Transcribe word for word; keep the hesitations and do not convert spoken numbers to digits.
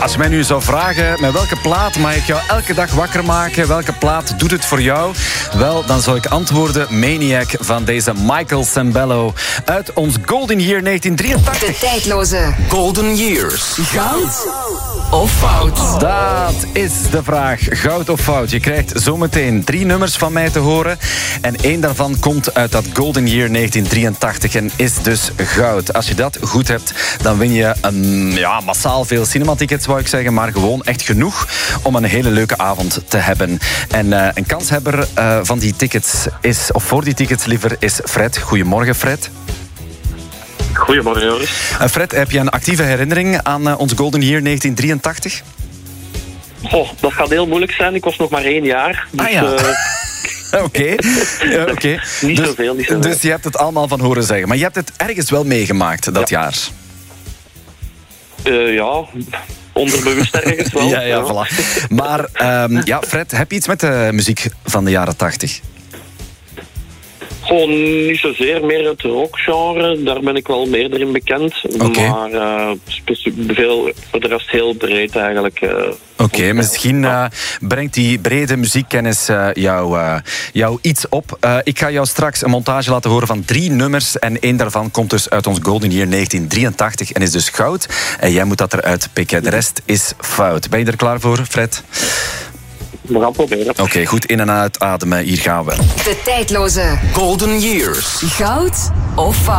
Als je mij nu zou vragen, met welke plaat mag ik jou elke dag wakker maken? Welke plaat doet het voor jou? Wel, dan zou ik antwoorden Maniac van deze Michael Sembello uit ons Golden Year negentien drieëntachtig. De tijdloze Golden Years. Goud of fout? Dat is de vraag. Goud of fout? Je krijgt zometeen drie nummers van mij te horen. En één daarvan komt uit dat Golden Year negentien drieëntachtig en is dus goud. Als je dat goed hebt, dan win je een, ja, massaal veel cinematickets, wou ik zeggen. Maar gewoon echt genoeg om een hele leuke avond te hebben. En uh, een kanshebber uh, van die tickets is, of voor die tickets liever, is Fred. Goedemorgen, Fred. Goedemorgen, Joris. Uh, Fred, heb je een actieve herinnering aan uh, ons Golden Year negentien drieëntachtig? Oh, dat gaat heel moeilijk zijn. Ik was nog maar één jaar. Dus, ah ja. Uh... Oké. Okay. Uh, okay. Niet dus, zoveel, niet zoveel. Dus je hebt het allemaal van horen zeggen. Maar je hebt het ergens wel meegemaakt, dat ja. jaar. Uh, ja, onderbewust ergens wel. ja, ja, voilà. Maar um, ja, Fred, heb je iets met de muziek van de jaren tachtig? Gewoon niet zozeer, meer het rockgenre. Daar ben ik wel meer in bekend. Okay. Maar uh, veel, voor de rest heel breed eigenlijk. Uh, Oké, okay, misschien uh, brengt die brede muziekkennis uh, jou, uh, jou iets op. Uh, ik ga jou straks een montage laten horen van drie nummers. En één daarvan komt dus uit ons Golden Year negentien drieëntachtig en is dus goud. En jij moet dat eruit pikken. De rest is fout. Ben je er klaar voor, Fred? We gaan proberen. Oké, okay, goed in- en uitademen. Hier gaan we. De tijdloze Golden Years. Goud of fout?